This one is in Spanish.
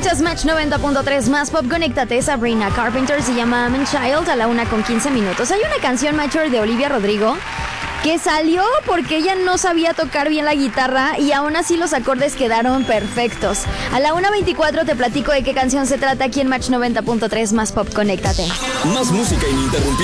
Escuchas Match 90.3 más pop. Conéctate. Sabrina Carpenter se llama I'm a Child a la 1:15. Hay una canción Mature de Olivia Rodrigo que salió porque ella no sabía tocar bien la guitarra y aún así los acordes quedaron perfectos. A la 1:24 te platico de qué canción se trata aquí en Match 90.3 más pop. Conéctate. Más música ininterrumpida.